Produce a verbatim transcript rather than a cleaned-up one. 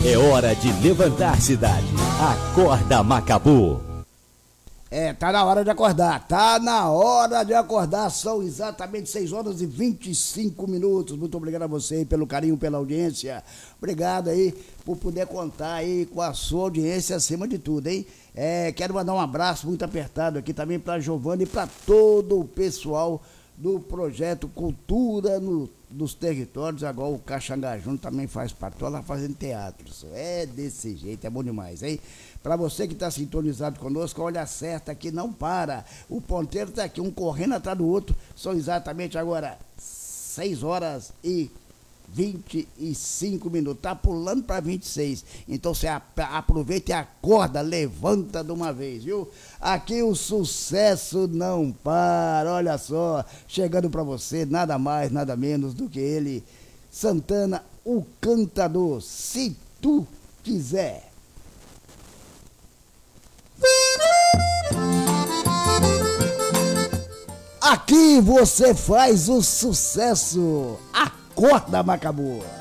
É hora de levantar, cidade. Acorda, Macabu. É, tá na hora de acordar, tá na hora de acordar, são exatamente seis horas e vinte e cinco minutos. Muito obrigado a você aí pelo carinho, pela audiência. Obrigado aí por poder contar aí com a sua audiência acima de tudo, hein? É, quero mandar um abraço muito apertado aqui também pra Giovana e pra todo o pessoal do projeto Cultura no, nos Territórios. Agora o Caxangá Júnior também faz parte, tô lá fazendo teatro. É desse jeito, é bom demais, hein? Para você que está sintonizado conosco, olha certa que não para. O ponteiro está aqui, um correndo atrás do outro. São exatamente agora seis horas e vinte e cinco minutos. Tá pulando para vinte e seis. Então você aproveita e acorda, levanta de uma vez, viu? Aqui o sucesso não para. Olha só, chegando para você nada mais, nada menos do que ele, Santana, o cantador. Se tu quiser. Aqui você faz o sucesso. Acorda, Macabu.